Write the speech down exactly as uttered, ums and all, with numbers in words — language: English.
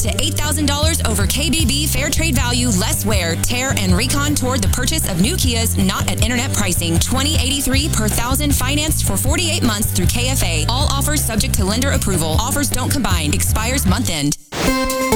to eight thousand dollars over K B B Fair Trade Value, less wear, tear, and recon toward the purchase of new Kias not at internet pricing. twenty eighty-three per thousand financed for forty-eight months through K F A. All offers subject to lender approval. Offers don't combine. Expires month end.